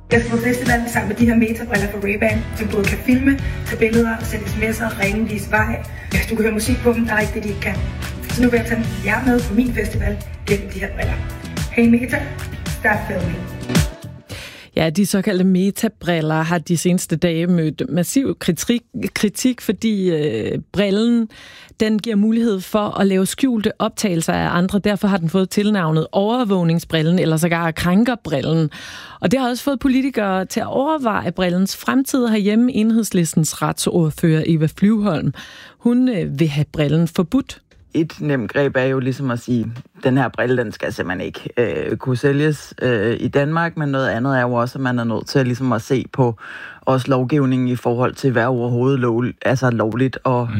Jeg skal på festivalen sammen med de her metabriller fra Ray-Ban, som både kan filme, tage billeder, sende sms'er, ringe, vise vej. Ja, du kan høre musik på dem, der er ikke det, de ikke kan. Så nu vil jeg tage jer med på min festival gennem de her briller. Hey Meta, start filming. Ja, de såkaldte metabriller har de seneste dage mødt massiv kritik, fordi brillen den giver mulighed for at lave skjulte optagelser af andre. Derfor har den fået tilnavnet overvågningsbrillen, eller sågar krænkerbrillen. Og det har også fået politikere til at overveje brillens fremtid herhjemme. Enhedslistens retsordfører Eva Flyvholm, hun vil have brillen forbudt. Et nemt greb er jo ligesom at sige, at den her brille, den skal simpelthen ikke kunne sælges i Danmark, men noget andet er jo også, at man er nødt til ligesom at se på også lovgivningen i forhold til, hvad overhovedet lovligt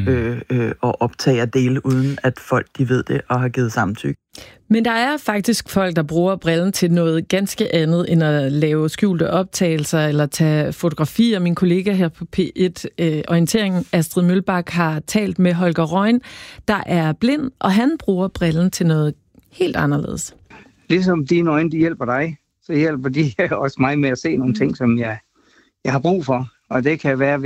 at optage og dele, uden at folk de ved det og har givet samtykke. Men der er faktisk folk, der bruger brillen til noget ganske andet, end at lave skjulte optagelser eller tage fotografier. Min kollega her på P1 Orienteringen, Astrid Mølbak, har talt med Holger Røgn, der er blind, og han bruger brillen til noget helt anderledes. Ligesom dine øjne, de hjælper dig, så hjælper de også mig med at se nogle ting, som jeg har brug for. Og det kan være,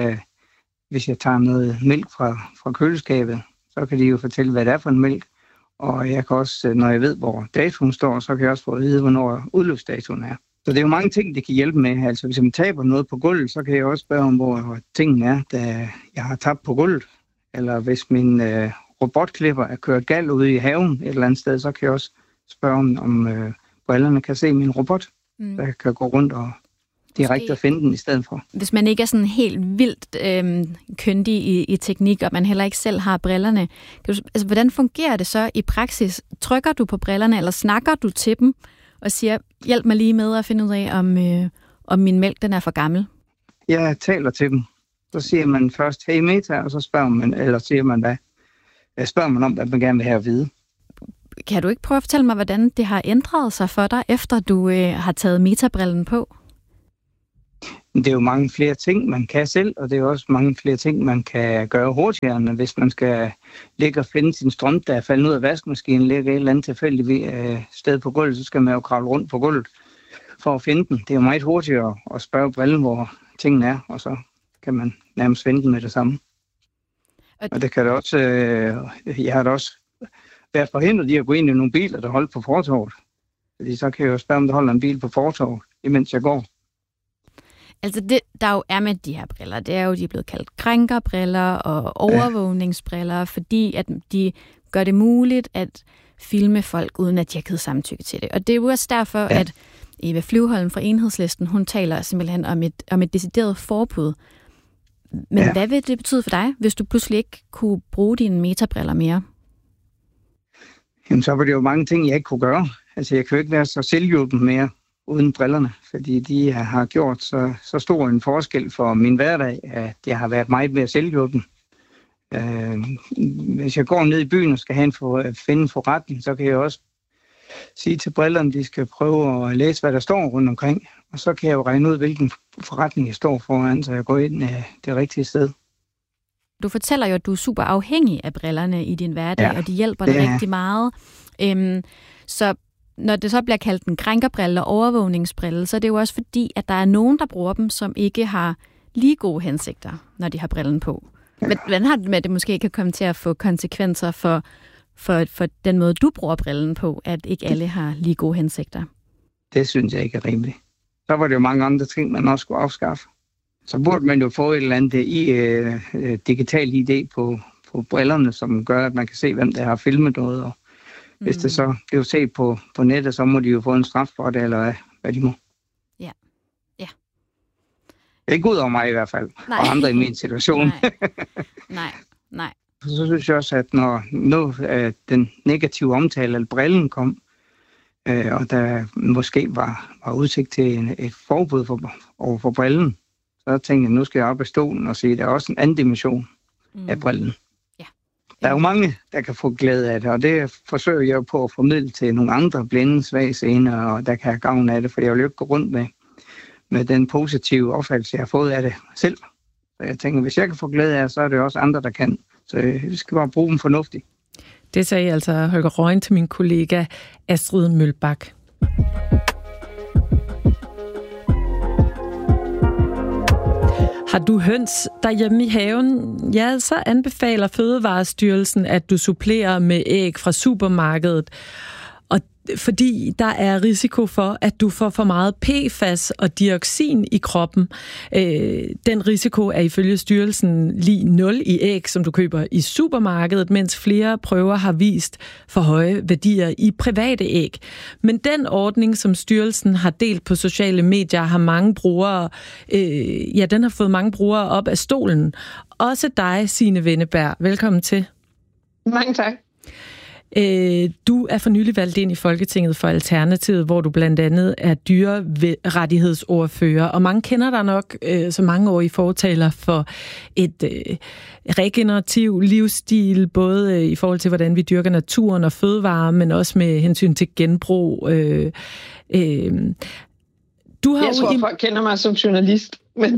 hvis jeg tager noget mælk fra køleskabet, så kan de jo fortælle, hvad det er for en mælk. Og jeg kan også, når jeg ved, hvor datoen står, så kan jeg også få at vide, hvornår udløbsdatoen er. Så det er jo mange ting, det kan hjælpe med. Altså hvis jeg taber noget på gulvet, så kan jeg også spørge om, hvor tingene er, da jeg har tabt på gulvet. Eller hvis min robotklipper er kørt galt ude i haven et eller andet sted, så kan jeg også spørge om brillerne kan se min robot. Så jeg kan gå rundt og direkte at finde den i stedet for. Hvis man ikke er sådan helt vildt kyndig i teknik, og man heller ikke selv har brillerne, hvordan fungerer det så i praksis? Trykker du på brillerne, eller snakker du til dem og siger, hjælp mig lige med at finde ud af, om min mælk den er for gammel? Jeg taler til dem. Så siger man først, hey Meta, og så spørger man, eller siger man hvad? Spørger man om, hvad man gerne vil have at vide. Kan du ikke prøve at fortælle mig, hvordan det har ændret sig for dig, efter du har taget metabrillen på? Det er jo mange flere ting, man kan selv, og det er også mange flere ting, man kan gøre hurtigere, hvis man skal ligge og finde sin strøm, der er faldet ud af vaskemaskinen, ligger et eller andet tilfældigt sted på gulvet, så skal man jo kravle rundt på gulvet for at finde den. Det er jo meget hurtigere at spørge brillen, hvor tingene er, og så kan man nærmest finde den med det samme. Og det kan det også, jeg har da også været forhindret i at gå ind i nogle biler, der holder på fortovet. Fordi så kan jeg jo spørge, om der holder en bil på fortovet, imens jeg går. Altså det, der jo er med de her briller, det er jo, de er blevet kaldt krænkerbriller og overvågningsbriller, fordi at de gør det muligt at filme folk, uden at de har givet samtykke til det. Og det er jo også derfor, at Eva Flyvholm fra Enhedslisten, hun taler simpelthen om et decideret forbud. Men hvad vil det betyde for dig, hvis du pludselig ikke kunne bruge dine metabriller mere? Jamen, så var det jo mange ting, jeg ikke kunne gøre. Altså, jeg kan jo ikke være så selvhjulpen mere uden brillerne, fordi de har gjort så stor en forskel for min hverdag, at jeg har været meget mere selvhjulpen. Hvis jeg går ned i byen og skal finde en forretning, så kan jeg også sige til brillerne, at de skal prøve at læse, hvad der står rundt omkring. Og så kan jeg jo regne ud, hvilken forretning jeg står foran, så jeg går ind det rigtige sted. Du fortæller jo, at du er super afhængig af brillerne i din hverdag, og de hjælper dig rigtig meget. Så når det så bliver kaldt en krænkerbrille og overvågningsbrille, så er det jo også fordi, at der er nogen, der bruger dem, som ikke har lige gode hensigter, når de har brillen på. Men hvordan har det med, at det måske kan komme til at få konsekvenser for den måde, du bruger brillen på, at ikke alle har lige gode hensigter? Det synes jeg ikke er rimeligt. Så var det jo mange andre ting, man også skulle afskaffe. Så burde man jo få et eller andet digital ID på brillerne, som gør, at man kan se, hvem der har filmet noget. Og hvis det så bliver set på nettet, så må de jo få en straf for det, eller hvad de må. Ja. Det er ikke ud over mig i hvert fald, og andre i min situation. Nej. Så synes jeg også, at når den negative omtale af brillen kom, og der måske var udsigt til et forbud over for brillen, så tænkte jeg, nu skal jeg op af stolen og sige, at der er også en anden dimension af brillen. Ja. Der er jo mange, der kan få glæde af det, og det forsøger jeg på at formidle til nogle andre blinde, svage sener, og der kan have gavn af det, for jeg vil jo ikke gå rundt med den positive opfattelse, jeg har fået af det selv. Så jeg tænker, hvis jeg kan få glæde af det, så er det også andre, der kan. Så vi skal bare bruge dem fornuftigt. Det sagde altså Holger Røgn til min kollega Astrid Mølbak. Har du høns derhjemme i haven? Ja, så anbefaler Fødevarestyrelsen, at du supplerer med æg fra supermarkedet. Og fordi der er risiko for, at du får for meget PFAS og dioxin i kroppen. Den risiko er ifølge styrelsen lige 0 i æg, som du køber i supermarkedet, mens flere prøver har vist for høje værdier i private æg. Men den ordning, som styrelsen har delt på sociale medier, har mange brugere, den har fået mange brugere op af stolen. Også dig, Signe Wenneberg. Velkommen til. Mange tak. Du er for nylig valgt ind i Folketinget for Alternativet, hvor du blandt andet er dyrerettighedsordfører, og mange kender dig nok som mangeårig fortaler for et regenerativ livsstil, både i forhold til, hvordan vi dyrker naturen og fødevarer, men også med hensyn til genbrug. Jeg tror, folk kender mig som journalist, men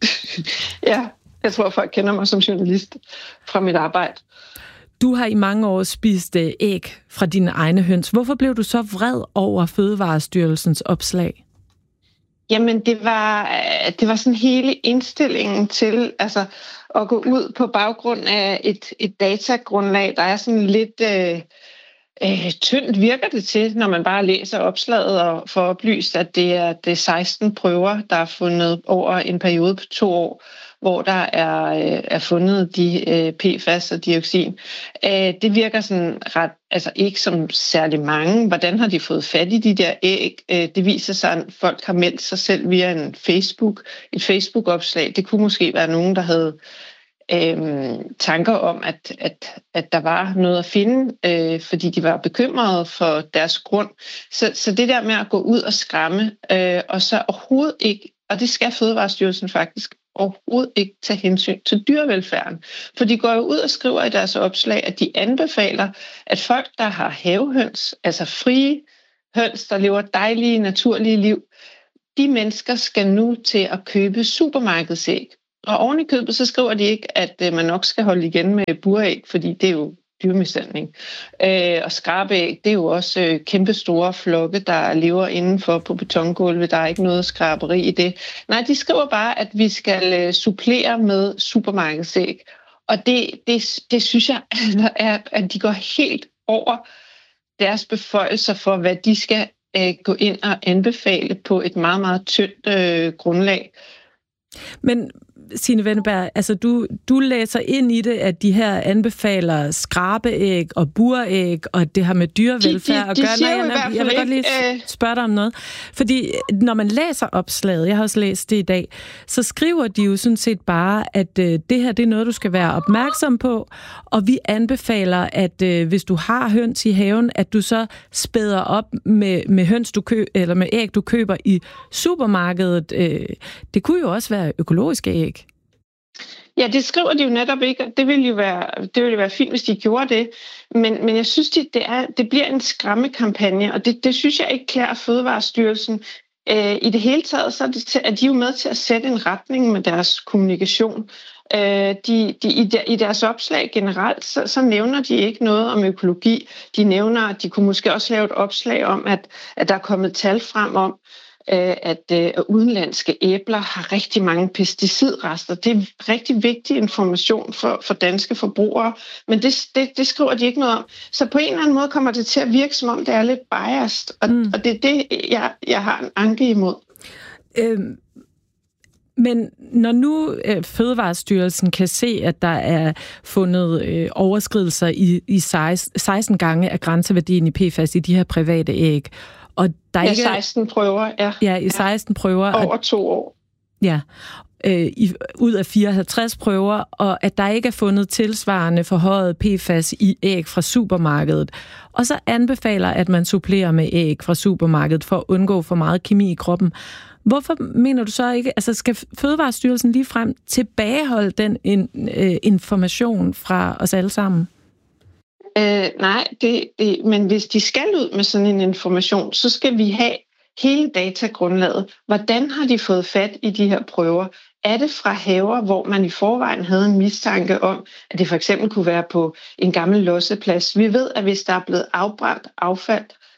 jeg tror, folk kender mig som journalist fra mit arbejde. Du har i mange år spist æg fra dine egne høns. Hvorfor blev du så vred over Fødevarestyrelsens opslag? Jamen, det var sådan hele indstillingen til at gå ud på baggrund af et datagrundlag, der er sådan lidt tyndt virker det til, når man bare læser opslaget og får oplyst, at det er 16 prøver, der er fundet over en periode på 2 år, hvor der er fundet de PFAS og dioxin. Det virker sådan ret, ikke som særlig mange. Hvordan har de fået fat i de der æg? Det viser sig, at folk har meldt sig selv via et Facebook-opslag. Det kunne måske være nogen, der havde tanker om, at der var noget at finde, fordi de var bekymrede for deres grund. Så det der med at gå ud og skræmme, og så overhovedet ikke, og det skal Fødevarestyrelsen faktisk overhovedet ikke tage hensyn til dyrevelfærden. For de går jo ud og skriver i deres opslag, at de anbefaler, at folk, der har havehøns, altså frie høns, der lever dejlige, naturlige liv, de mennesker skal nu til at købe supermarkedsæg. Og oven i købet, så skriver de ikke, at man nok skal holde igen med buræg, fordi det er jo dyremishandling. Og skrabeæg, det er jo også kæmpe store flokke, der lever indenfor på betongulvet. Der er ikke noget skraberi i det. Nej, de skriver bare, at vi skal supplere med supermarkedsæg. Og det synes jeg, at de går helt over deres beføjelser for, hvad de skal gå ind og anbefale på et meget, meget tyndt grundlag. Men Signe Wenneberg, altså du læser ind i det, at de her anbefaler skrabeæg og buræg, og det har med dyrevelfærd at gøre. Jeg vil godt lige spørge dig om noget. Fordi når man læser opslaget, jeg har også læst det i dag, så skriver de jo sådan set bare, at det her det er noget, du skal være opmærksom på, og vi anbefaler, at hvis du har høns i haven, at du så spæder op med høns, eller med æg, du køber i supermarkedet. Det kunne jo også være økologiske æg. Ja, det skriver de jo netop ikke, og det ville jo være fint, hvis de gjorde det. Men jeg synes, det bliver en skræmmekampagne, og det synes jeg ikke klæder Fødevarestyrelsen. I det hele taget, så er de jo med til at sætte en retning med deres kommunikation. I deres opslag generelt, så nævner de ikke noget om økologi. De nævner, at de kunne måske også lave et opslag om, at der er kommet tal frem om, at udenlandske æbler har rigtig mange pesticidrester. Det er rigtig vigtig information for danske forbrugere, men det skriver de ikke noget om. Så på en eller anden måde kommer det til at virke, som om det er lidt biased, og det er det, jeg har en anke imod. Men når nu Fødevarestyrelsen kan se, at der er fundet overskridelser i 16 gange af grænseværdien i PFAS i de her private æg, og der ikke 16 prøver, ja. Ja, i 16 prøver. Over 2 år. Ja, ud af 54 prøver, og at der ikke er fundet tilsvarende forhøjet PFAS i æg fra supermarkedet. Og så anbefaler, at man supplerer med æg fra supermarkedet for at undgå for meget kemi i kroppen. Hvorfor mener du så ikke, altså skal Fødevarestyrelsen ligefrem tilbageholde den information fra os alle sammen? Nej, men hvis de skal ud med sådan en information, så skal vi have hele datagrundlaget. Hvordan har de fået fat i de her prøver? Er det fra haver, hvor man i forvejen havde en mistanke om, at det for eksempel kunne være på en gammel losseplads? Vi ved, at hvis der er blevet afbrændt affald,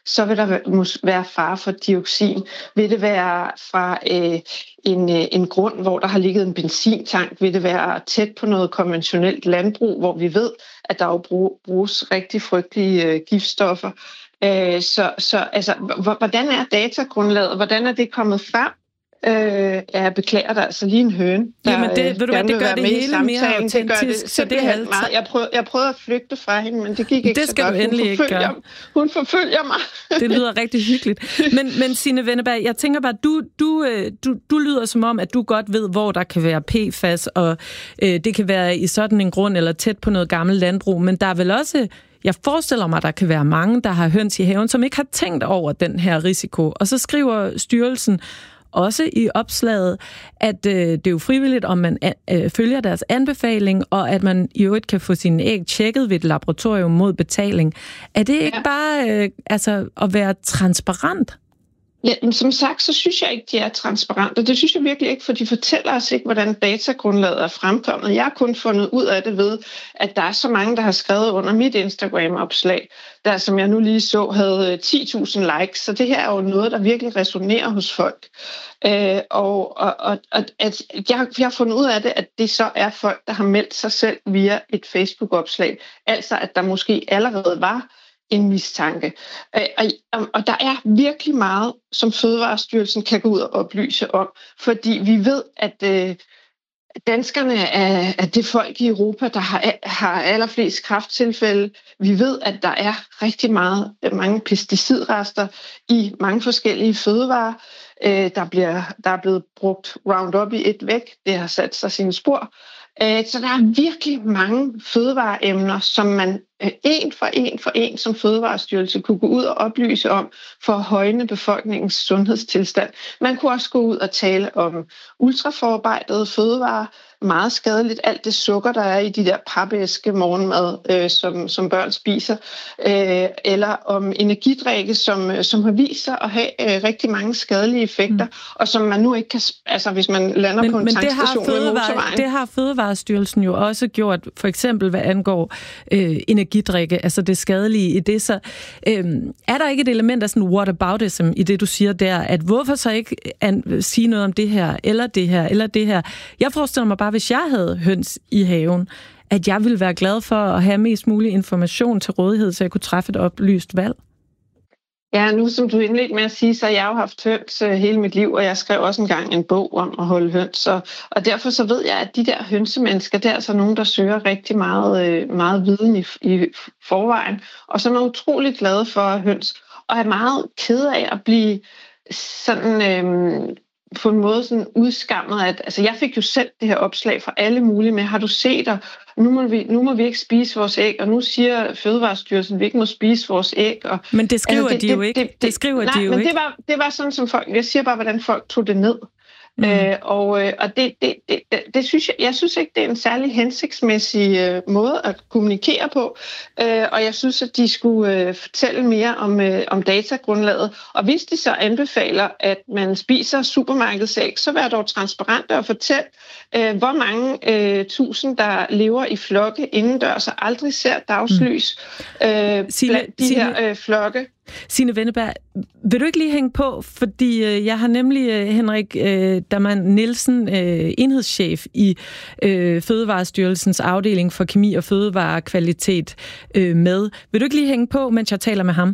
så vil der være fare for dioxin. Vil det være fra en grund, hvor der har ligget en benzintank? Vil det være tæt på noget konventionelt landbrug, hvor vi ved, at der jo bruges rigtig frygtelige giftstoffer? Så altså, hvordan er datagrundlaget? Hvordan er det kommet frem? Jeg beklager dig, altså lige en høne, der jamen det gør det hele mere autentisk, så det er helt meget. Jeg prøvede at flygte fra hende, men det gik ikke det skal så godt. Du endelig ikke gøre. Hun forfølger mig. Det lyder rigtig hyggeligt. Men Signe Wenneberg, jeg tænker bare, du lyder som om, at du godt ved, hvor der kan være PFAS, og det kan være i sådan en grund eller tæt på noget gammelt landbrug, men der er vel også... Jeg forestiller mig, at der kan være mange, der har høns i haven, som ikke har tænkt over den her risiko. Og så skriver styrelsen også i opslaget, at det er jo frivilligt, om man følger deres anbefaling, og at man i øvrigt kan få sine æg tjekket ved et laboratorium mod betaling. Er det ikke bare at være transparent? Ja, som sagt, så synes jeg ikke, de er transparente. Det synes jeg virkelig ikke, for de fortæller os ikke, hvordan datagrundlaget er fremkommet. Jeg har kun fundet ud af det ved, at der er så mange, der har skrevet under mit Instagram-opslag, der, som jeg nu lige så, havde 10.000 likes. Så det her er jo noget, der virkelig resonerer hos folk. Jeg har fundet ud af det, at det så er folk, der har meldt sig selv via et Facebook-opslag. Altså, at der måske allerede var en mistanke. Og der er virkelig meget, som Fødevarestyrelsen kan gå ud og oplyse om, fordi vi ved, at danskerne er det folk i Europa, der har allerflest kræfttilfælde. Vi ved, at der er rigtig mange pesticidrester i mange forskellige fødevarer. Der er blevet brugt Roundup i et væk. Det har sat sig sine spor. Så der er virkelig mange fødevareemner, som man en for en som Fødevarestyrelse kunne gå ud og oplyse om for at højne befolkningens sundhedstilstand. Man kunne også gå ud og tale om ultraforarbejdede fødevarer, meget skadeligt, alt det sukker, der er i de der papæske morgenmad, som børn spiser, eller om energidrikke, som har vist sig at have rigtig mange skadelige effekter, og som man nu ikke kan, altså hvis man lander på en tankstation ved motorvejen. Det har Fødevarestyrelsen jo også gjort, for eksempel hvad angår energidrikke, altså det skadelige i det. Så er der ikke et element af sådan whataboutism i det, du siger der, at hvorfor så ikke sige noget om det her, eller det her, eller det her? Jeg forestiller mig bare, hvis jeg havde høns i haven, at jeg ville være glad for at have mest mulig information til rådighed, så jeg kunne træffe et oplyst valg. Ja, nu som du indledte med at sige, så har jeg jo haft høns hele mit liv, og jeg skrev også engang en bog om at holde høns. Og derfor så ved jeg, at de der hønsemennesker, der er så nogen, der søger rigtig meget viden i forvejen, og som er utrolig glade for høns, og er meget ked af at blive sådan... på en måde sådan udskammet, at altså jeg fik jo selv det her opslag fra alle mulige med, har du set dig, nu må vi ikke spise vores æg, og nu siger Fødevarestyrelsen, at vi ikke må spise vores æg. Og, men det skriver de jo ikke. Det var sådan, som folk, jeg siger bare, hvordan folk tog det ned. Det synes jeg synes ikke, det er en særlig hensigtsmæssig måde at kommunikere på, og jeg synes, at de skulle fortælle mere om datagrundlaget. Og hvis de så anbefaler, at man spiser supermarkedsæg, så vær dog transparent og fortæl, hvor mange tusind, der lever i flokke indendørs og aldrig ser dagslys blandt de her flokke. Signe Wenneberg, vil du ikke lige hænge på, fordi jeg har nemlig Henrik Daman Nielsen, enhedschef i Fødevarestyrelsens afdeling for kemi og fødevarekvalitet med. Vil du ikke lige hænge på, mens jeg taler med ham?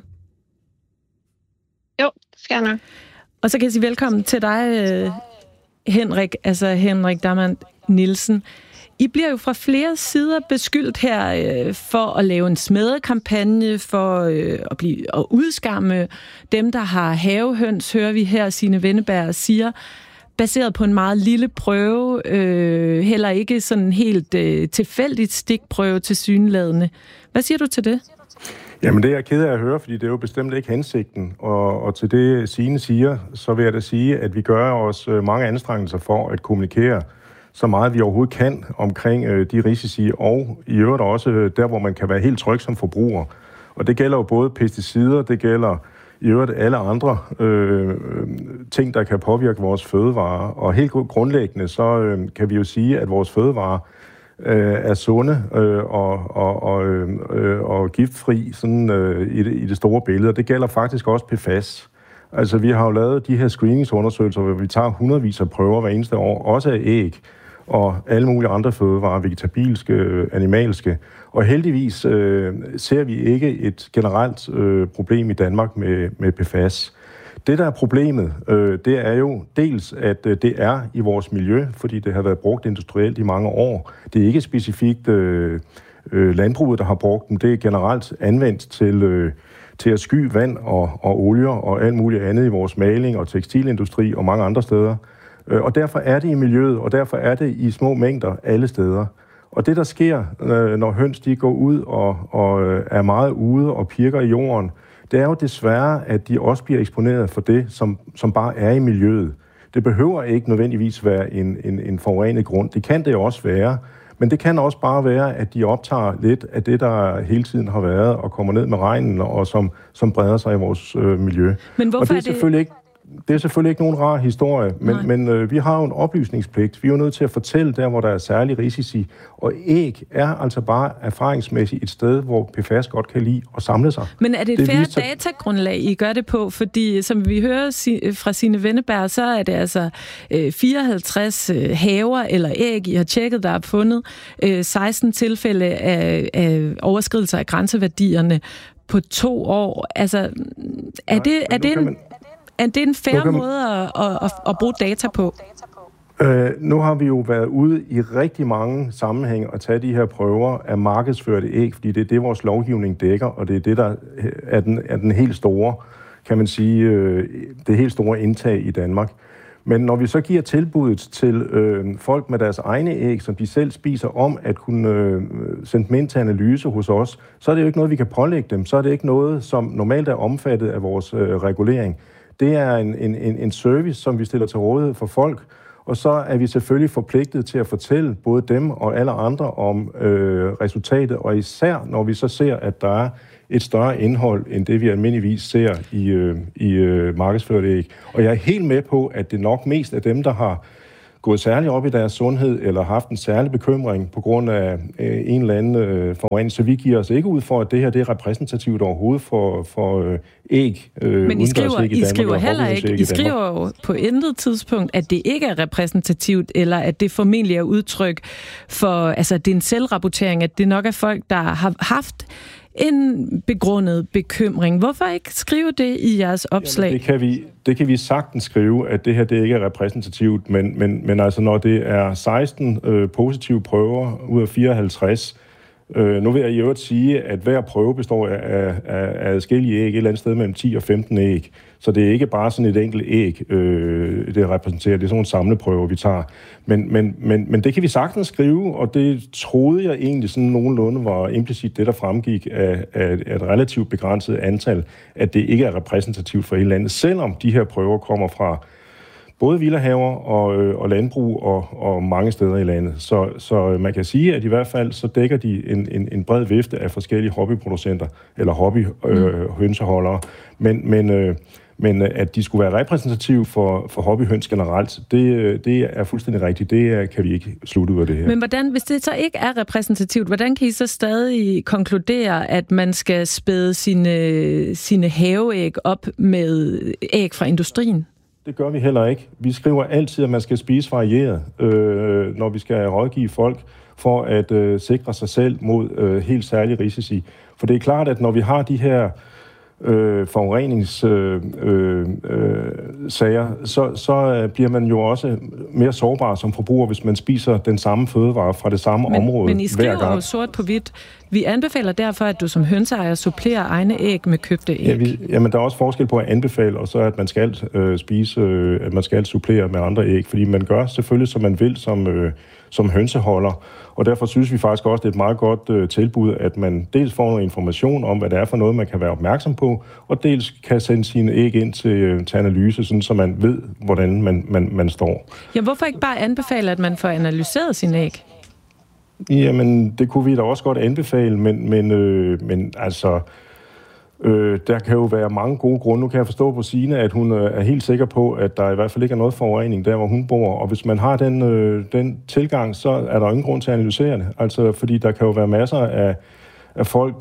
Jo, det skal jeg nok. Og så kan jeg sige velkommen til dig, Henrik, altså Henrik Daman Nielsen. I bliver jo fra flere sider beskyldt her for at lave en smædekampagne, for at udskamme dem, der har havehøns, hører vi her, Signe Wenneberg siger, baseret på en meget lille prøve, heller ikke sådan helt tilfældigt stikprøve tilsyneladende. Hvad siger du til det? Jamen det er jeg ked af at høre, fordi det er jo bestemt ikke hensigten. Og til det Signe siger, så vil jeg da sige, at vi gør os mange anstrengelser for at kommunikere så meget vi overhovedet kan omkring de risici, og i øvrigt også der, hvor man kan være helt tryg som forbruger. Og det gælder jo både pesticider, det gælder i øvrigt alle andre ting, der kan påvirke vores fødevarer. Og helt grundlæggende, så kan vi jo sige, at vores fødevarer er sunde og giftfri sådan, i det store billede. Og det gælder faktisk også PFAS. Altså, vi har jo lavet de her screeningsundersøgelser, hvor vi tager hundredvis af prøver hver eneste år, også af æg og alle mulige andre fødevarer, vegetabilske, animalske. Og heldigvis ser vi ikke et generelt problem i Danmark med PFAS. Det, der er problemet, det er jo dels, at det er i vores miljø, fordi det har været brugt industrielt i mange år. Det er ikke specifikt landbruget, der har brugt dem. Det er generelt anvendt til at sky vand og olier og alt muligt andet i vores maling og tekstilindustri og mange andre steder. Og derfor er det i miljøet, og derfor er det i små mængder alle steder. Og det, der sker, når høns de går ud og er meget ude og pirker i jorden, det er jo desværre, at de også bliver eksponeret for det, som bare er i miljøet. Det behøver ikke nødvendigvis være en forurenet grund. Det kan det også være. Men det kan også bare være, at de optager lidt af det, der hele tiden har været, og kommer ned med regnen, og som breder sig i vores miljø. Men hvorfor og det er selvfølgelig ikke nogen rar historie, men vi har jo en oplysningspligt. Vi er jo nødt til at fortælle der, hvor der er særlig risici. Og æg er altså bare erfaringsmæssigt et sted, hvor PFAS godt kan lide at samle sig. Men er det et fair datagrundlag, I gør det på? Fordi som vi hører fra Signe Wenneberg, så er det altså 54 haver eller æg, I har tjekket, der er fundet. 16 tilfælde af overskridelser af grænseværdierne på 2 år. Altså, er det en fair måde at bruge data på? Nu har vi jo været ude i rigtig mange sammenhænge og tage de her prøver af markedsførte æg, fordi det er det, vores lovgivning dækker, og det er det, der er den helt store, kan man sige, det helt store indtag i Danmark. Men når vi så giver tilbuddet til folk med deres egne æg, som de selv spiser, om at kunne sende dem ind til analyse hos os, så er det jo ikke noget, vi kan pålægge dem. Så er det ikke noget, som normalt er omfattet af vores regulering. Det er en service, som vi stiller til rådighed for folk, og så er vi selvfølgelig forpligtet til at fortælle både dem og alle andre om resultatet, og især når vi så ser, at der er et større indhold, end det vi almindeligvis ser i markedsførte æg. Og jeg er helt med på, at det nok mest er dem, der har gået særligt op i deres sundhed, eller haft en særlig bekymring på grund af en eller anden forurening. Så vi giver os ikke ud for, at det her det er repræsentativt overhovedet for æg. Men I skriver heller ikke. I skriver jo på intet tidspunkt, at det ikke er repræsentativt, eller at det formentlig er udtryk for, altså det er en selvrapportering, at det nok er folk, der har haft en begrundet bekymring. Hvorfor ikke skrive det i jeres opslag? Jamen, det kan vi sagtens skrive, at det her det ikke er repræsentativt, men altså når det er 16 positive prøver ud af 54, nu vil jeg i øvrigt sige, at hver prøve består af adskillige æg, et eller andet sted mellem 10 og 15 æg. Så det er ikke bare sådan et enkelt æg, det repræsenterer. Det er sådan nogle samleprøver, vi tager. Men det kan vi sagtens skrive, og det troede jeg egentlig sådan nogenlunde var implicit det, der fremgik af et relativt begrænset antal, at det ikke er repræsentativt for hele landet, selvom de her prøver kommer fra både villahaver og landbrug og mange steder i landet. Så man kan sige, at i hvert fald så dækker de en bred vifte af forskellige hobbyproducenter eller hobbyhønseholdere. Men at de skulle være repræsentative for hobbyhøns generelt, det er fuldstændig rigtigt. Det kan vi ikke slutte ud af det her. Men hvis det så ikke er repræsentativt, hvordan kan I så stadig konkludere, at man skal spæde sine haveæg op med æg fra industrien? Det gør vi heller ikke. Vi skriver altid, at man skal spise varieret, når vi skal rådgive folk for at sikre sig selv mod helt særlige risici. For det er klart, at når vi har de her forureningssager, så bliver man jo også mere sårbar som forbruger, hvis man spiser den samme fødevare fra det samme område hver gang. Men I skriver jo sort på hvidt. Vi anbefaler derfor, at du som hønseejer supplerer egne æg med købte æg. Jamen, der er også forskel på at anbefale, og så at man skal at man skal supplere med andre æg, fordi man gør selvfølgelig, som man vil som hønseholder. Og derfor synes vi faktisk også, det er et meget godt tilbud, at man dels får noget information om, hvad det er for noget, man kan være opmærksom på, og dels kan sende sine æg ind til analyse, sådan, så man ved, hvordan man står. Ja, hvorfor ikke bare anbefale, at man får analyseret sine æg? Jamen, det kunne vi da også godt anbefale, men altså, Der kan jo være mange gode grunde. Nu kan jeg forstå på Signe, at hun er helt sikker på, at der i hvert fald ikke er noget forurening der, hvor hun bor. Og hvis man har den tilgang, så er der ingen grund til at analysere det. Altså, fordi der kan jo være masser af folk,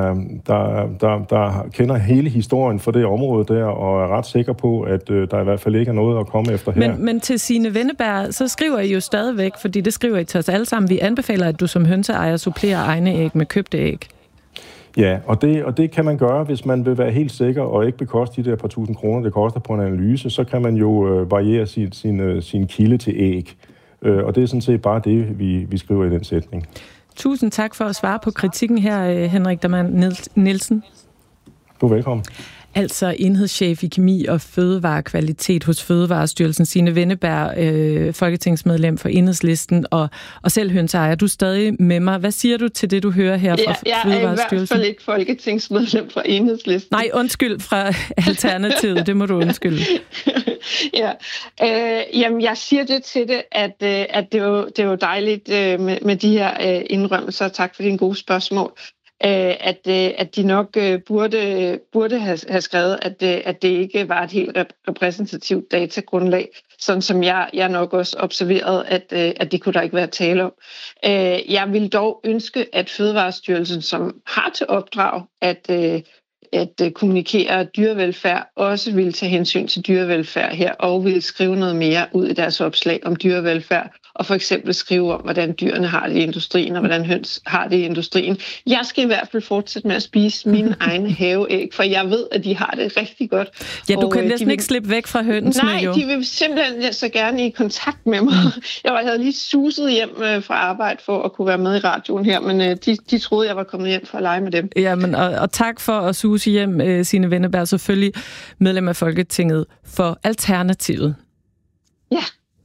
der kender hele historien for det område der, og er ret sikre på, at der i hvert fald ikke er noget at komme efter her. Men til Signe Wenneberg, så skriver I jo stadigvæk, fordi det skriver I til os alle sammen, vi anbefaler, at du som hønseejer supplerer egne æg med købte æg. Ja, og det kan man gøre, hvis man vil være helt sikker og ikke bekoste de der par tusind kroner, det koster på en analyse, så kan man jo variere sin kilde til æg. Og det er sådan set bare det, vi skriver i den sætning. Tusind tak for at svare på kritikken her, Henrik Dam Nielsen. Du er velkommen. Altså enhedschef i kemi og fødevarekvalitet hos Fødevarestyrelsen, Signe Wenneberg, folketingsmedlem for Enhedslisten og selv hønseejer. Du er stadig med mig. Hvad siger du til det, du hører her fra Fødevarestyrelsen? Jeg er i hvert fald ikke folketingsmedlem for Enhedslisten. Nej, undskyld, fra Alternativet. Det må du undskylde. Ja, jamen jeg siger det til det, at det er jo dejligt med de her indrømmelser. Tak for dine gode spørgsmål. At de nok burde have skrevet, at det ikke var et helt repræsentativt datagrundlag, sådan som jeg nok også observerede, at det kunne der ikke være tale om. Jeg vil dog ønske, at Fødevarestyrelsen, som har til opdrag at kommunikere dyrevelfærd, også vil tage hensyn til dyrevelfærd her, og vil skrive noget mere ud i deres opslag om dyrevelfærd, og for eksempel skrive om, hvordan dyrene har det i industrien, og hvordan høns har det i industrien. Jeg skal i hvert fald fortsætte med at spise mine egne haveæg, for jeg ved, at de har det rigtig godt. Ja, du kan næsten ikke slippe væk fra hønsene, jo. Nej, de vil simpelthen så gerne i kontakt med mig. Jeg havde lige suset hjem fra arbejde for at kunne være med i radioen her, men de troede, jeg var kommet hjem for at lege med dem. Jamen, og tak for at suse hjem, Signe Wenneberg, selvfølgelig medlem af Folketinget for Alternativet. Ja.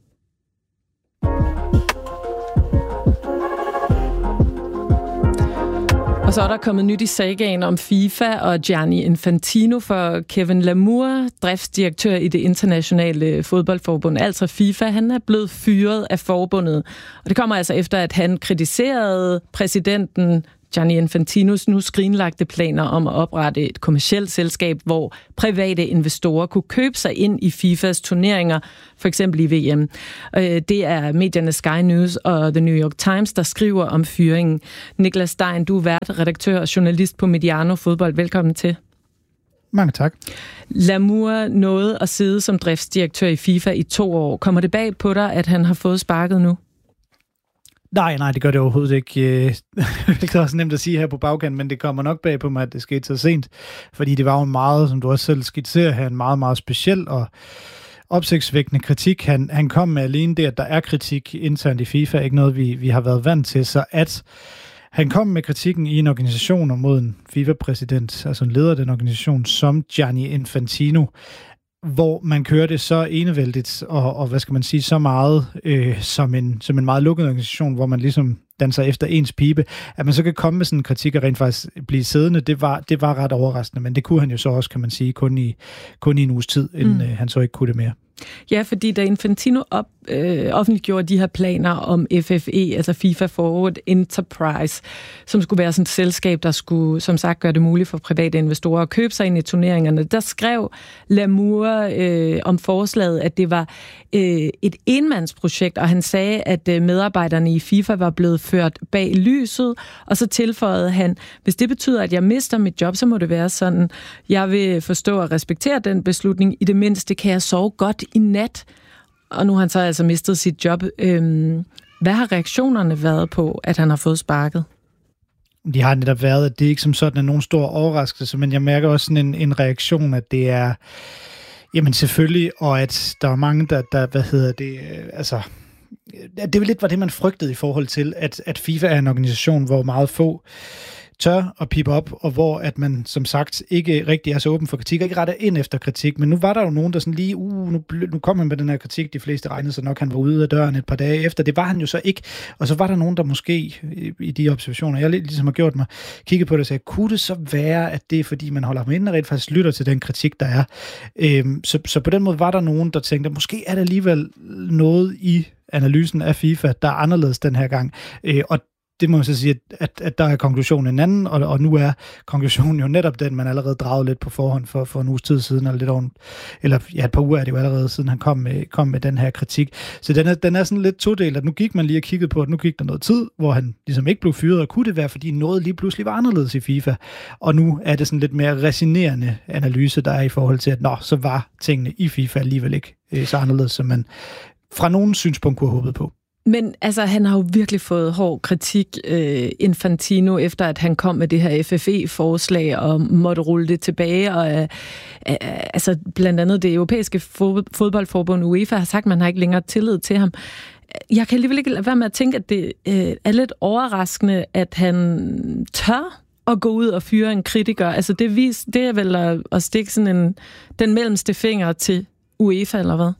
Og så er der kommet nyt i sagaen om FIFA og Gianni Infantino, for Kevin Lamour, driftsdirektør i det internationale fodboldforbund, altså FIFA, han er blevet fyret af forbundet. Og det kommer altså efter, at han kritiserede præsidenten Gianni Infantinos nu skrinlagte planer om at oprette et kommercielt selskab, hvor private investorer kunne købe sig ind i FIFAs turneringer, for eksempel i VM. Det er medierne Sky News og The New York Times, der skriver om fyringen. Niklas Stein, du er vært, redaktør og journalist på Mediano Fodbold. Velkommen til. Mange tak. Lamour nåede at sidde som driftsdirektør i FIFA i 2 år. Kommer det bag på dig, at han har fået sparket nu? Nej, det gør det overhovedet ikke. Det er også nemt at sige her på bagkanten, men det kommer nok bag på mig, at det skete så sent. Fordi det var jo meget, som du også selv skitserer her, en meget, meget speciel og opsigtsvækkende kritik. Han kom med alene det, at der er kritik internt i FIFA, ikke noget, vi har været vant til. Så at han kom med kritikken i en organisation mod en FIFA-præsident, altså en leder af den organisation, som Gianni Infantino, hvor man kører det så enevældigt og hvad skal man sige, så meget som en meget lukket organisation, hvor man ligesom danser efter ens pibe, at man så kan komme med sådan en kritik og rent faktisk blive siddende, det var ret overraskende, men det kunne han jo så også, kan man sige, kun i en uges tid, inden han så ikke kunne det mere. Ja, fordi da Infantino offentliggjorde de her planer om FFE, altså FIFA Forward Enterprise, som skulle være sådan et selskab, der skulle, som sagt, gøre det muligt for private investorer at købe sig ind i turneringerne, der skrev Lamour om forslaget, at det var et enmandsprojekt, og han sagde, at medarbejderne i FIFA var blevet ført bag lyset, og så tilføjede han, hvis det betyder, at jeg mister mit job, så må det være sådan, jeg vil forstå og respektere den beslutning, i det mindste kan jeg sove godt i nat. Og nu har han så altså mistet sit job. Hvad har reaktionerne været på, at han har fået sparket? De har netop været, at det ikke som sådan er nogen stor overraskelse, men jeg mærker også sådan en reaktion, at det er, jamen selvfølgelig, og at der er mange, der altså, det var lidt var det, man frygtede i forhold til, at FIFA er en organisation, hvor meget få tør at pipe op, og hvor at man som sagt ikke rigtig er så åben for kritik, og ikke retter ind efter kritik, men nu var der jo nogen, der sådan lige, nu kom han med den her kritik, de fleste regnede sig nok, han var ude af døren et par dage efter, det var han jo så ikke, og så var der nogen, der måske i de observationer, jeg ligesom har gjort mig, kigget på det og sagde, kunne det så være, at det er fordi, man holder ham inde og rent faktisk lytter til den kritik, der er. Så på den måde var der nogen, der tænkte, at måske er der alligevel noget i analysen af FIFA, der er anderledes den her gang, og det må man så sige, at der er konklusionen en anden, og nu er konklusionen jo netop den, man allerede dragede lidt på forhånd for en uges tid siden, eller et par uger er det jo allerede, siden han kom med den her kritik. Så den er sådan lidt todelt, at nu gik man lige og kiggede på, at nu gik der noget tid, hvor han ligesom ikke blev fyret, og kunne det være, fordi noget lige pludselig var anderledes i FIFA. Og nu er det sådan lidt mere resinerende analyse, der er i forhold til, at så var tingene i FIFA alligevel ikke så anderledes, som man fra nogen synspunkt kunne have håbet på. Men altså, han har jo virkelig fået hård kritik, Infantino, efter at han kom med det her FFE-forslag og måtte rulle det tilbage. Og altså, blandt andet det europæiske fodboldforbund UEFA har sagt, at man har ikke længere tillid til ham. Jeg kan alligevel ikke lade være med at tænke, at det er lidt overraskende, at han tør at gå ud og fyre en kritiker. Altså, det er vel at stikke sådan den mellemste finger til UEFA, eller hvad?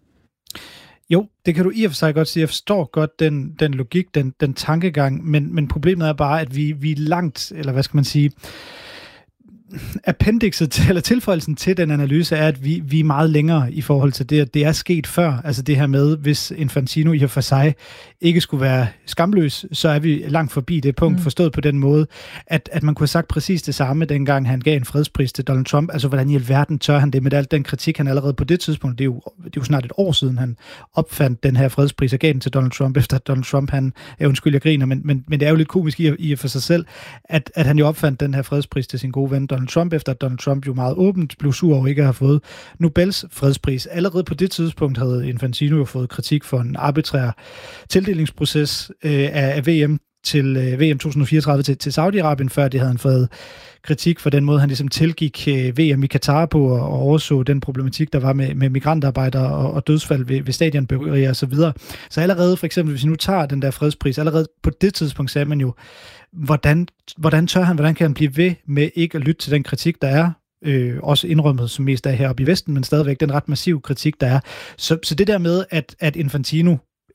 Jo, det kan du i og for sig godt sige. Jeg forstår godt den logik, den tankegang, men problemet er bare, at vi er langt, eller hvad skal man sige, appendixet eller tilføjelsen til den analyse er, at vi er meget længere i forhold til det, at det er sket før. Altså det her med, hvis Infantino i og for sig ikke skulle være skamløs, så er vi langt forbi det punkt, forstået på den måde, at man kunne have sagt præcis det samme, dengang han gav en fredspris til Donald Trump. Altså hvordan i alverden tør han det med al den kritik, han allerede på det tidspunkt, det er jo snart et år siden, han opfandt den her fredspris og gav den til Donald Trump, efter Donald Trump, jeg griner, men det er jo lidt komisk i for sig selv, at han jo opfandt den her fredspris til sin gode ven Donald Trump, efter at Donald Trump jo meget åbent blev sur over ikke at have fået Nobels fredspris. Allerede på det tidspunkt havde Infantino jo fået kritik for en arbitrær tildelingsproces af VM til VM 2034 til Saudi-Arabien, før det havde han fået kritik for den måde, han ligesom tilgik VM i Katar på og overså den problematik, der var med migrantarbejdere og dødsfald ved stadionbyggerier og så videre. Så allerede, for eksempel, hvis vi nu tager den der fredspris, allerede på det tidspunkt sagde man jo, hvordan tør han, hvordan kan han blive ved med ikke at lytte til den kritik, der er, også indrømmet som mest af heroppe i Vesten, men stadigvæk den ret massive kritik, der er. Så det der med, at Infantino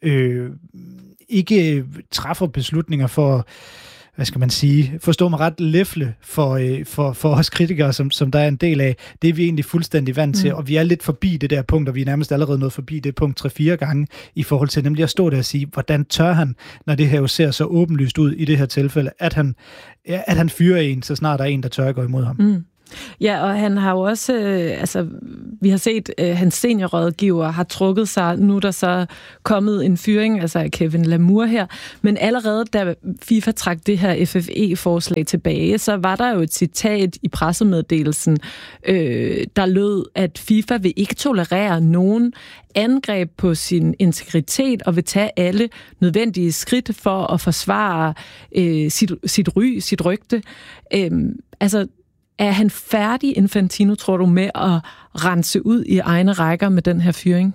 ikke træffer beslutninger for, hvad skal man sige, forstå mig ret, læfle for os kritikere, som der er en del af, det er vi egentlig fuldstændig vant til, og vi er lidt forbi det der punkt, og vi er nærmest allerede nået forbi det punkt 3-4 gange, i forhold til nemlig at stå der og sige, hvordan tør han, når det her jo ser så åbenlyst ud i det her tilfælde, at han fyrer en, så snart der er en, der tør at gå imod ham. Ja, og han har jo også, vi har set, hans seniorrådgiver har trukket sig, nu er der så kommet en fyring, altså Kevin Lamour her, men allerede da FIFA trak det her FFE-forslag tilbage, så var der jo et citat i pressemeddelelsen, der lød, at FIFA vil ikke tolerere nogen angreb på sin integritet og vil tage alle nødvendige skridt for at forsvare sit rygte. Er han færdig, Infantino, tror du, med at rense ud i egne rækker med den her fyring?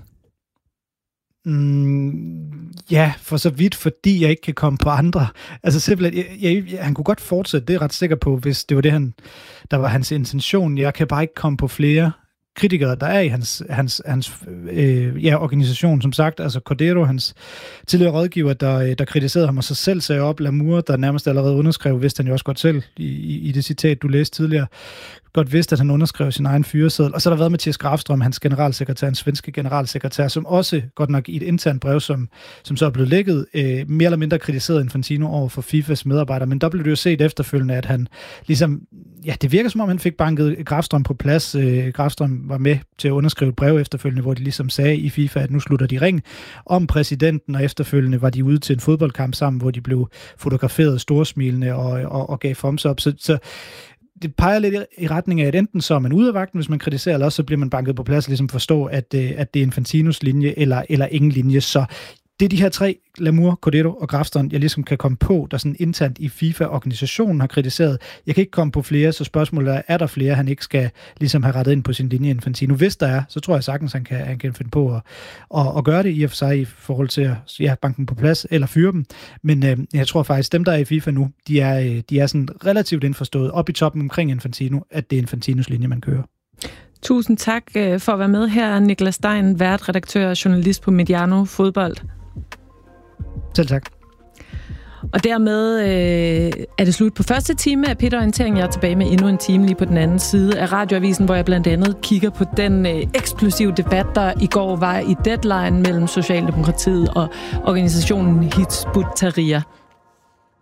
Ja, for så vidt, fordi jeg ikke kan komme på andre. Altså simpelthen, han kunne godt fortsætte, det er jeg ret sikker på, hvis det var det, der var hans intention. Jeg kan bare ikke komme på flere kritikere, der er i hans organisation, som sagt, altså Cordero, hans tidligere rådgiver, der kritiserede ham, og så selv sagde op, Lamour, der nærmest allerede underskrev, vidste han jo også godt selv, i det citat, du læste tidligere, godt vidste, at han underskrev sin egen fyreseddel. Og så har der været Mathias Grafström, hans generalsekretær, hans svenske generalsekretær, som også, godt nok i et internt brev, som så er blevet lækket, mere eller mindre kritiseret Infantino over for FIFAs medarbejdere, men der blev det jo set efterfølgende, at han ligesom, det virker som om, han fik banket Grafström på plads. Grafström var med til at underskrive et brev efterfølgende, hvor de ligesom sagde i FIFA, at nu slutter de ring om præsidenten, og efterfølgende var de ude til en fodboldkamp sammen, hvor de blev fotograferet storsmilende og gav thumbs up. Så det peger lidt i retning af, at enten så er man ude af vagten, hvis man kritiserer, eller også så bliver man banket på plads og ligesom forstå, at det er Infantinos linje eller ingen linje. Så det er de her tre, Lamour, Cordero og Grafström, jeg ligesom kan komme på, der sådan internt i FIFA-organisationen har kritiseret. Jeg kan ikke komme på flere, så spørgsmålet er der flere, han ikke skal ligesom have rettet ind på sin linje Infantino. Hvis der er, så tror jeg sagtens, han kan finde på at gøre det i og for sig i forhold til at banke dem på plads eller fyre dem. Men jeg tror faktisk, dem der er i FIFA nu, de er sådan relativt indforstået op i toppen omkring Infantino, at det er Infantinos linje, man kører. Tusind tak for at være med her, Niklas Stein, vært, redaktør og journalist på Mediano Fodbold. Selv tak. Og dermed er det slut på første time af Peter Orientering. Jeg er tilbage med endnu en time lige på den anden side af Radioavisen, hvor jeg blandt andet kigger på den eksplosive debat, der i går var i Deadline mellem Socialdemokratiet og organisationen Hizb ut-Tahrir.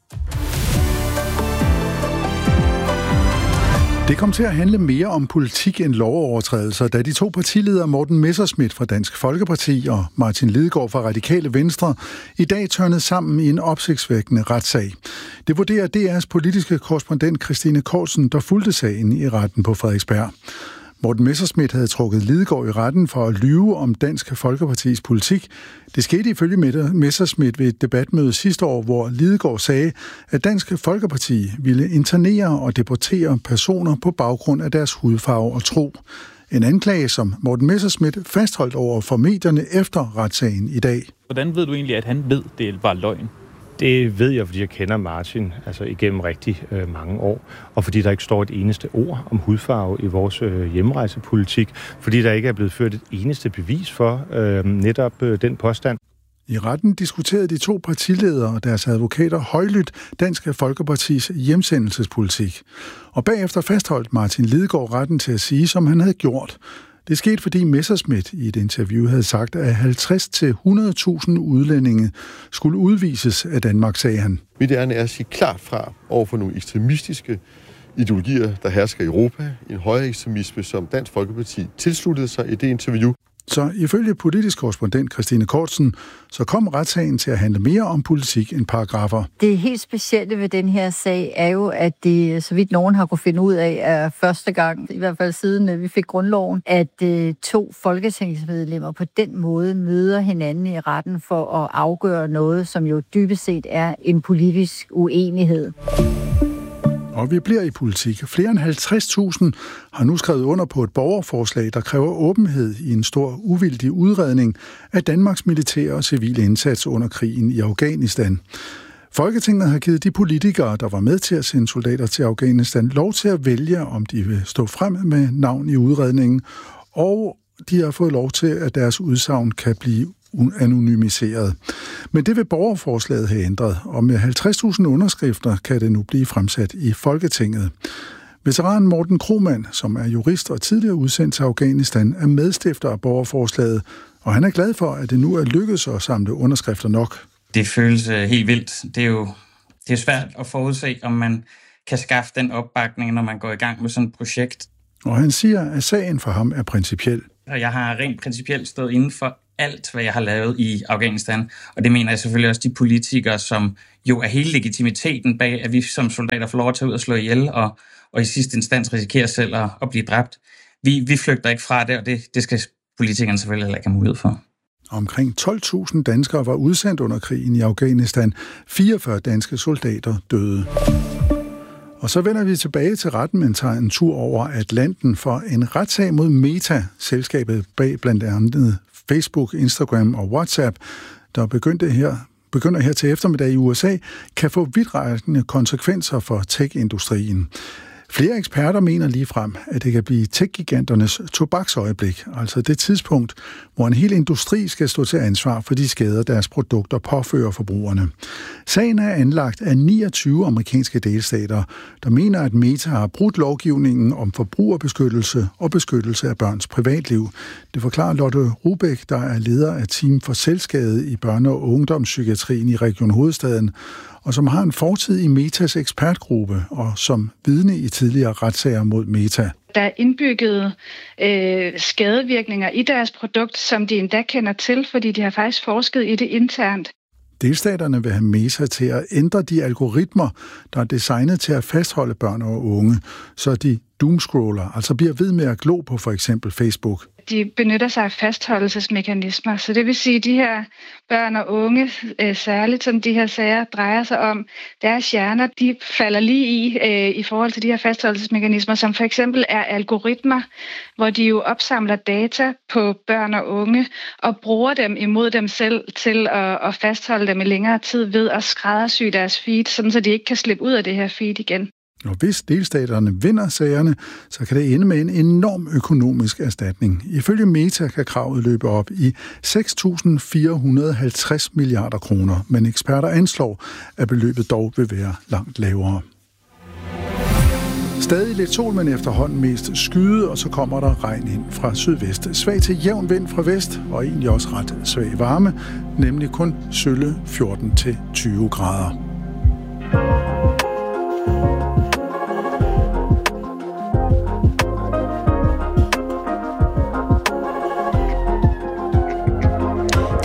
Det kom til at handle mere om politik end lovovertrædelser, da de to partiledere Morten Messerschmidt fra Dansk Folkeparti og Martin Lidegaard fra Radikale Venstre i dag tørnede sammen i en opsigtsvækkende retssag. Det vurderer DR's politiske korrespondent Christine Kortsen, der fulgte sagen i retten på Frederiksberg. Morten Messerschmidt havde trukket Lidegaard i retten for at lyve om Dansk Folkepartis politik. Det skete ifølge Messerschmidt ved et debatmøde sidste år, hvor Lidegaard sagde, at Dansk Folkeparti ville internere og deportere personer på baggrund af deres hudfarve og tro. En anklage, som Morten Messerschmidt fastholdt over for medierne efter retssagen i dag. Hvordan ved du egentlig, at han ved, det var løgn? Det ved jeg, fordi jeg kender Martin igennem rigtig mange år, og fordi der ikke står et eneste ord om hudfarve i vores hjemrejsepolitik, fordi der ikke er blevet ført et eneste bevis for netop den påstand. I retten diskuterede de to partiledere og deres advokater højlydt Dansk Folkepartis hjemsendelsespolitik. Og bagefter fastholdt Martin Lidegaard retten til at sige, som han havde gjort. Det skete, fordi Messerschmidt i et interview havde sagt, at 50-100.000 udlændinge skulle udvises af Danmark, sagde han. Mit ærne er at sige klart fra over for nogle ekstremistiske ideologier, der hersker i Europa. En højere ekstremisme, som Dansk Folkeparti tilsluttede sig i det interview. Så ifølge politisk korrespondent Christine Kortsen, så kom retssagen til at handle mere om politik end paragrafer. Det helt specielle ved den her sag er jo, at det, så vidt nogen har kunne finde ud af, er første gang, i hvert fald siden vi fik grundloven, at to folketingsmedlemmer på den måde møder hinanden i retten for at afgøre noget, som jo dybest set er en politisk uenighed. Og vi bliver i politik. Flere end 50.000 har nu skrevet under på et borgerforslag, der kræver åbenhed i en stor uvildig udredning af Danmarks militære og civile indsats under krigen i Afghanistan. Folketinget har givet de politikere, der var med til at sende soldater til Afghanistan, lov til at vælge, om de vil stå frem med navn i udredningen, og de har fået lov til, at deres udsagn kan blive anonymiseret. Men det vil borgerforslaget have ændret, og med 50.000 underskrifter kan det nu blive fremsat i Folketinget. Veteranen Morten Krohmann, som er jurist og tidligere udsendt til Afghanistan, er medstifter af borgerforslaget, og han er glad for, at det nu er lykkedes at samle underskrifter nok. Det føles helt vildt. Det er svært at forudse, om man kan skaffe den opbakning, når man går i gang med sådan et projekt. Og han siger, at sagen for ham er principiel. Jeg har rent principielt stået inden for alt, hvad jeg har lavet i Afghanistan. Og det mener jeg selvfølgelig også de politikere, som jo er hele legitimiteten bag, at vi som soldater får lov at tage ud og slå ihjel, og i sidste instans risikerer selv at blive dræbt. Vi flygter ikke fra det, og det skal politikerne selvfølgelig heller ikke have mulighed for. Omkring 12.000 danskere var udsendt under krigen i Afghanistan. 44 danske soldater døde. Og så vender vi tilbage til retten, men tager en tur over Atlanten for en retssag mod Meta, selskabet bag blandt andet Facebook, Instagram og WhatsApp, der begynder her til eftermiddag i USA, kan få vidtrækkende konsekvenser for tech-industrien. Flere eksperter mener ligefrem, at det kan blive tech-giganternes tobaksøjeblik, altså det tidspunkt, hvor en hel industri skal stå til ansvar for de skader, deres produkter påfører forbrugerne. Sagen er anlagt af 29 amerikanske delstater, der mener, at Meta har brudt lovgivningen om forbrugerbeskyttelse og beskyttelse af børns privatliv. Det forklarer Lotte Rubæk, der er leder af Team for Selvskade i børne- og ungdomspsykiatrien i Region Hovedstaden, og som har en fortid i Metas ekspertgruppe og som vidne i tidligere retssager mod Meta. Der er indbyggede skadevirkninger i deres produkt, som de endda kender til, fordi de har faktisk forsket i det internt. Delstaterne vil have Meta til at ændre de algoritmer, der er designet til at fastholde børn og unge, så de doomscroller, altså bliver ved med at glo på for eksempel Facebook. De benytter sig af fastholdelsesmekanismer, så det vil sige, at de her børn og unge, særligt som de her sager drejer sig om, deres hjerner, de falder lige i forhold til de her fastholdelsesmekanismer, som for eksempel er algoritmer, hvor de jo opsamler data på børn og unge og bruger dem imod dem selv til at fastholde dem i længere tid ved at skræddersy deres feed, sådan så de ikke kan slippe ud af det her feed igen. Og hvis delstaterne vinder sagerne, så kan det ende med en enorm økonomisk erstatning. Ifølge Meta kan kravet løbe op i 6.450 milliarder kroner, men eksperter anslår, at beløbet dog vil være langt lavere. Stadig lidt sol, men efterhånden mest skyde, og så kommer der regn ind fra sydvest. Svag til jævn vind fra vest, og egentlig også ret svag varme, nemlig kun sølle 14-20 grader.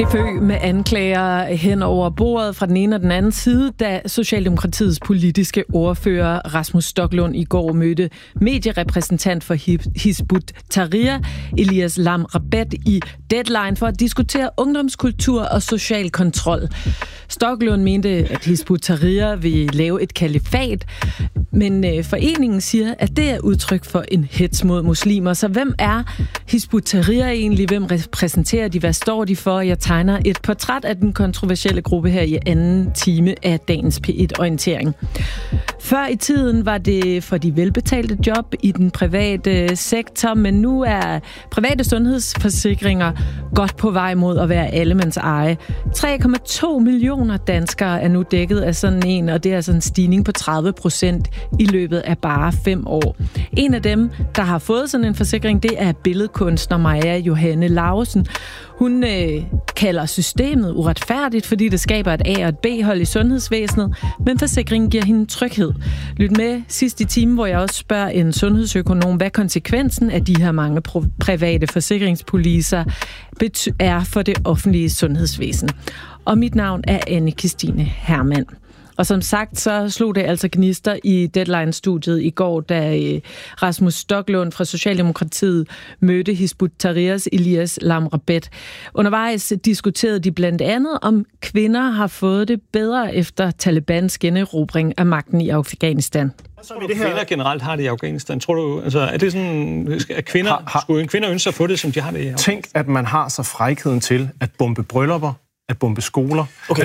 Det føg med anklager hen over bordet fra den ene og den anden side, da Socialdemokratiets politiske ordfører Rasmus Stoklund i går mødte medierepræsentant for Hizb ut-Tahrir, Elias Lam Rabet, i Deadline for at diskutere ungdomskultur og social kontrol. Stoklund mente, at Hizb ut-Tahrir vil lave et kalifat, men foreningen siger, at det er udtryk for en hets mod muslimer. Så hvem er Hizb ut-Tahrir egentlig? Hvem repræsenterer de? Hvad står de for? Jeg tegner et portræt af den kontroversielle gruppe her i anden time af dagens P1-orientering. Før i tiden var det for de velbetalte job i den private sektor, men nu er private sundhedsforsikringer godt på vej mod at være allemands eje. 3,2 millioner danskere er nu dækket af sådan en, og det er altså en stigning på 30% i løbet af bare 5 år. En af dem, der har fået sådan en forsikring, det er billedkunstner Maja Johanne Lausen. Hun kalder systemet uretfærdigt, fordi det skaber et A- og et B-hold i sundhedsvæsenet, men forsikringen giver hende tryghed. Lyt med sidst i timen, hvor jeg også spørger en sundhedsøkonom, hvad konsekvensen af de her mange private forsikringspolicer er for det offentlige sundhedsvæsen. Og mit navn er Anne-Kristine Hermann. Og som sagt, så slog det altså gnister i Deadline-studiet i går, da Rasmus Stoklund fra Socialdemokratiet mødte Hizb ut-Tahrirs Elias Lam Rabet. Undervejs diskuterede de blandt andet, om kvinder har fået det bedre efter Talibans generobring af magten i Afghanistan. Så det her kvinder generelt har det i Afghanistan. Tror du, altså, er det sådan, at skulle en kvinde ønske sig på det, som de har det i Afghanistan? Tænk, at man har så frækheden til at bombe bryllupper, at bombe skoler, at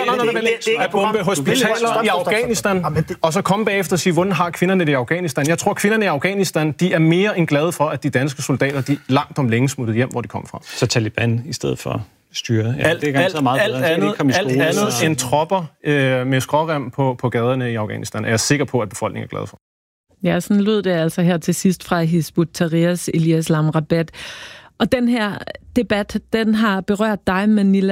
bombe hospitaler i Afghanistan, og så komme bagefter og sige, hvordan har kvinderne det i Afghanistan? Jeg tror, kvinderne i Afghanistan, de er mere end glade for, at de danske soldater, de langt om længe smuttet hjem, hvor de kom fra. Så Taliban i stedet for styre? Ja, alt andet end tropper med skrårem på gaderne i Afghanistan, er jeg sikker på, at befolkningen er glad for. Ja, sådan lød det altså her til sidst fra Hizb ut-Tahrirs Elias Lam Rabet. Og den her debat, den har berørt dig, Manila